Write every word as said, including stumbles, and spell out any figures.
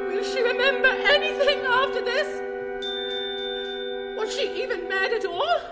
Will she remember anything after this? Was she even mad at all?